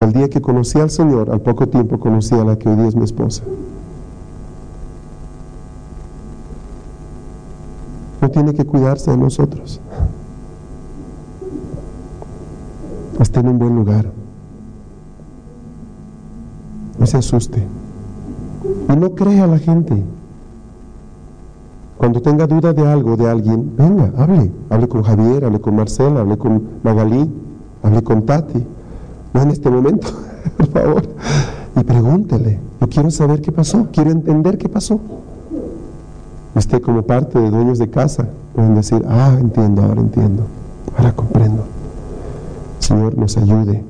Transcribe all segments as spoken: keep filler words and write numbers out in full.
El día que conocí al Señor, al poco tiempo conocí a la que hoy día es mi esposa. No tiene que cuidarse de nosotros. Esté en un buen lugar. No se asuste. Y no crea a la gente. Cuando tenga duda de algo, de alguien, venga, hable. Hable con Javier, hable con Marcela, hable con Magalí, hable con Tati. No en este momento, por favor. Y pregúntele. Yo quiero saber qué pasó. Quiero entender qué pasó. Usted, como parte de dueños de casa, pueden decir, ah, entiendo, ahora entiendo. Ahora comprendo. Señor, nos ayude.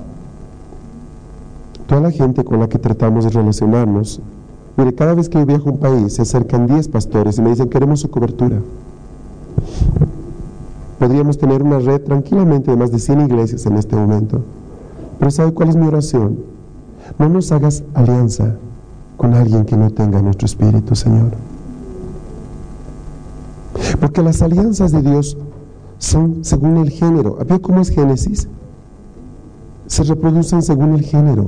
Toda la gente con la que tratamos de relacionarnos, mire, cada vez que yo viajo a un país, se acercan diez pastores y me dicen, queremos su cobertura. Podríamos tener una red tranquilamente de más de cien iglesias en este momento. Pero ¿sabe cuál es mi oración? No nos hagas alianza con alguien que no tenga nuestro espíritu, Señor. Porque las alianzas de Dios son según el género. ¿Vio cómo es Génesis? Se reproducen según el género.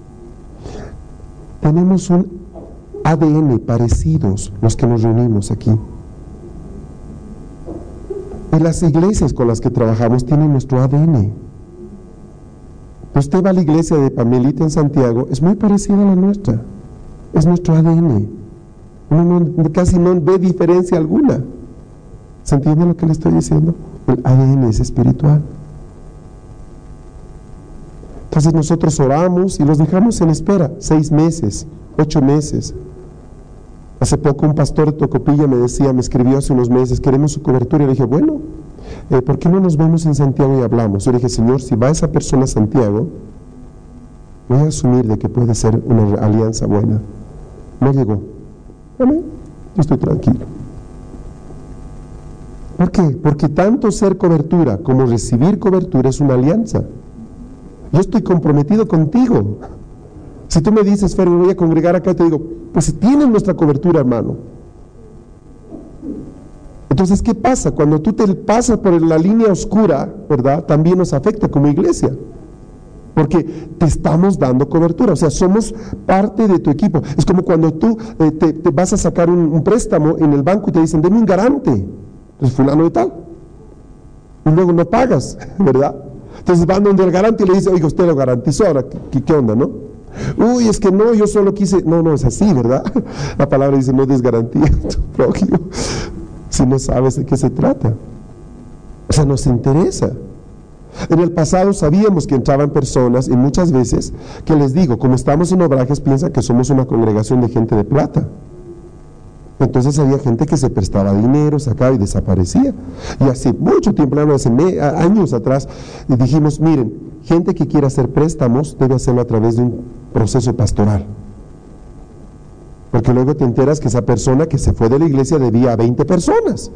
Tenemos un A D N parecidos los que nos reunimos aquí. Y las iglesias con las que trabajamos tienen nuestro A D N. Usted va a la iglesia de Pamelita en Santiago, es muy parecida a la nuestra. Es nuestro A D N. Uno no, casi no ve diferencia alguna. ¿Se entiende lo que le estoy diciendo? El A D N es espiritual. Entonces nosotros oramos y los dejamos en espera, seis meses, ocho meses. Hace poco un pastor de Tocopilla me decía, me escribió hace unos meses, queremos su cobertura. Y le dije, bueno, eh, ¿por qué no nos vemos en Santiago y hablamos? Yo le dije, Señor, si va esa persona a Santiago, voy a asumir de que puede ser una alianza buena. No llegó. Amén. Yo estoy tranquilo. ¿Por qué? Porque tanto ser cobertura como recibir cobertura es una alianza. Yo estoy comprometido contigo. Si tú me dices, Fer, me voy a congregar acá, te digo, pues tienes nuestra cobertura, hermano. Entonces, ¿qué pasa? Cuando tú te pasas por la línea oscura, ¿verdad? También nos afecta como iglesia. Porque te estamos dando cobertura, o sea, somos parte de tu equipo. Es como cuando tú eh, te, te vas a sacar un, un préstamo en el banco y te dicen, deme un garante. Entonces, fulano de tal. Y luego no pagas, ¿verdad? Entonces van donde el garante y le dice, oiga, usted lo garantizó, ahora, ¿qué, qué onda, no? Uy, es que no, yo solo quise, no, no es así, ¿verdad? La palabra dice, no des garantía a tu prójimo si no sabes de qué se trata. O sea, nos interesa. En el pasado sabíamos que entraban personas, y muchas veces, que les digo, como estamos en Obrajes, piensa que somos una congregación de gente de plata. Entonces había gente que se prestaba dinero, sacaba y desaparecía. Y hace mucho tiempo, hace años atrás, dijimos, miren, gente que quiera hacer préstamos debe hacerlo a través de un proceso pastoral. Porque luego te enteras que esa persona que se fue de la iglesia debía a veinte personas.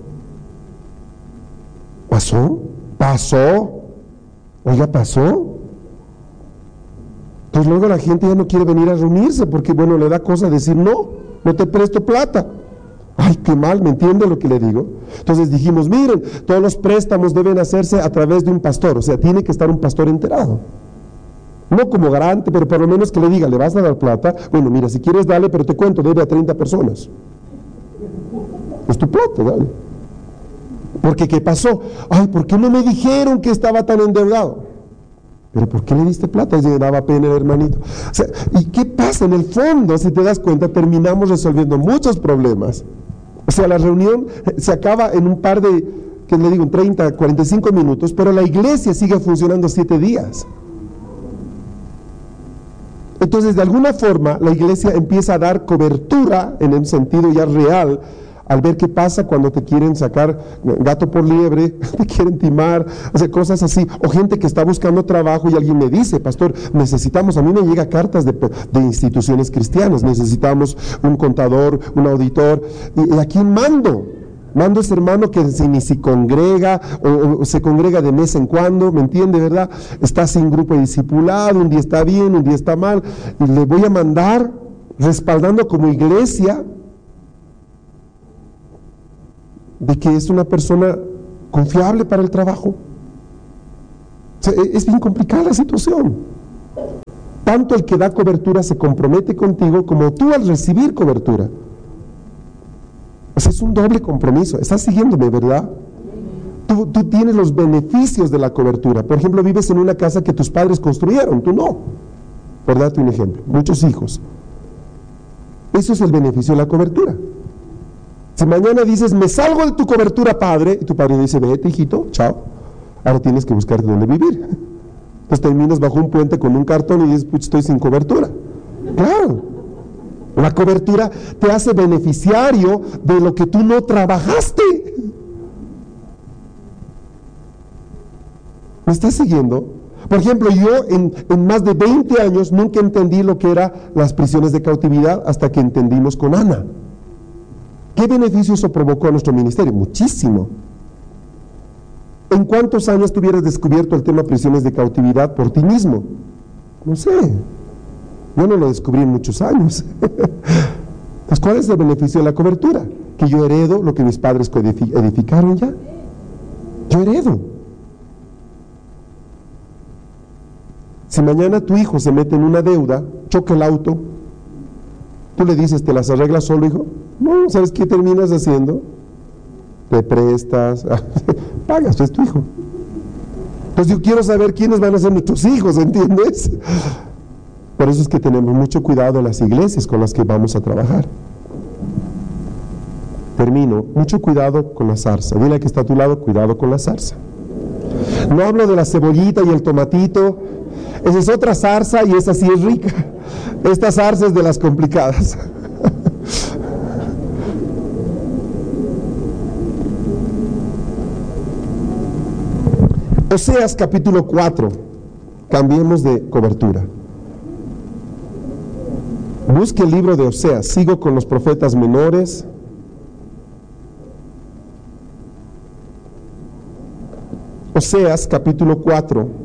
¿Pasó? ¿Pasó? Oiga, pasó. Entonces luego la gente ya no quiere venir a reunirse porque, bueno, le da cosa decir, no, no te presto plata. Ay, qué mal, ¿me entiende lo que le digo? Entonces dijimos, miren, todos los préstamos deben hacerse a través de un pastor, o sea, tiene que estar un pastor enterado. No como garante, pero por lo menos que le diga, ¿le vas a dar plata? Bueno, mira, si quieres dale, pero te cuento, debe a treinta personas. Es tu plata, dale. Porque, ¿qué pasó? Ay, ¿por qué no me dijeron que estaba tan endeudado? ¿Pero por qué le diste plata? Le daba pena el hermanito. O sea, ¿y qué pasa? En el fondo, si te das cuenta, terminamos resolviendo muchos problemas. O sea, la reunión se acaba en un par de, ¿qué le digo? En treinta, cuarenta y cinco minutos, pero la iglesia sigue funcionando siete días. Entonces, de alguna forma, la iglesia empieza a dar cobertura, en un sentido ya real, al ver qué pasa cuando te quieren sacar gato por liebre, te quieren timar, o sea, cosas así, o gente que está buscando trabajo y alguien me dice, pastor, necesitamos, a mí me llegan cartas de, de instituciones cristianas, necesitamos un contador, un auditor, y, y ¿a quién mando? Mando a ese hermano que si, ni se congrega, o, o se congrega de vez en cuando, ¿me entiende, verdad? Está sin grupo de discipulado, un día está bien, un día está mal, y le voy a mandar, respaldando como iglesia, de que es una persona confiable para el trabajo. O sea, es bien complicada la situación. Tanto el que da cobertura se compromete contigo como tú al recibir cobertura. O sea, es un doble compromiso. Estás siguiéndome, ¿verdad? Tú, tú tienes los beneficios de la cobertura. Por ejemplo, vives en una casa que tus padres construyeron, tú no. Por darte un ejemplo, muchos hijos. Eso es el beneficio de la cobertura. Si mañana dices, me salgo de tu cobertura, padre, y tu padre dice, vete, hijito, chao, ahora tienes que buscarte dónde vivir. Entonces terminas bajo un puente con un cartón y dices, puch, estoy sin cobertura. Claro, la cobertura te hace beneficiario de lo que tú no trabajaste. ¿Me estás siguiendo? Por ejemplo, yo en, en más de veinte años nunca entendí lo que eran las prisiones de cautividad hasta que entendimos con Ana. ¿Qué beneficio eso provocó a nuestro ministerio? Muchísimo. ¿En cuántos años tú hubieras descubierto el tema prisiones de cautividad por ti mismo? No sé. Yo no lo descubrí en muchos años. Entonces, ¿cuál es el beneficio de la cobertura? Que yo heredo lo que mis padres edificaron ya. Yo heredo. Si mañana tu hijo se mete en una deuda, choca el auto, tú le dices, ¿te las arreglas solo, hijo? No, ¿sabes qué terminas haciendo? Te prestas, pagas, es tu hijo. Entonces yo quiero saber quiénes van a ser nuestros hijos, ¿entiendes? Por eso es que tenemos mucho cuidado en las iglesias con las que vamos a trabajar. Termino, mucho cuidado con la zarza. Dile al que está a tu lado, cuidado con la zarza. No hablo de la cebollita y el tomatito. Esa es otra zarza y esa sí es rica. Esta zarza es de las complicadas. Oseas capítulo cuatro. Cambiemos de cobertura. Busque el libro de Oseas. Sigo con los profetas menores. Oseas capítulo cuatro.